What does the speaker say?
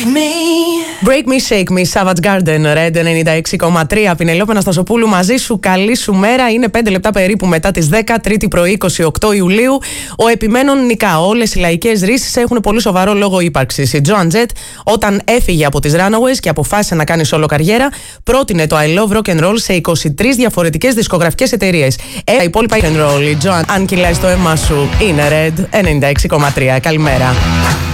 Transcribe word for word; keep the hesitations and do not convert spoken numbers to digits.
me. Break me, shake me, Savage Garden, Red ενενήντα έξι κόμμα τρία. Πινελόπη Αναστασοπούλου μαζί σου, καλή σου μέρα. Είναι πέντε λεπτά περίπου μετά τις δέκα, Τρίτη πρωί είκοσι οκτώ Ιουλίου. Ο επιμένων νικά. Όλες οι λαϊκές ρίσεις έχουν πολύ σοβαρό λόγο ύπαρξης. Η Joan Jett, όταν έφυγε από τις Runaways και αποφάσισε να κάνει solo καριέρα, πρότεινε το I Love Rock and Roll σε είκοσι τρεις διαφορετικές δισκογραφικές εταιρείες. Ε, τα υπόλοιπα rock and roll. Η Joan, αν κυλάει το αίμα σου, είναι Red ενενήντα έξι κόμμα τρία. Καλημέρα.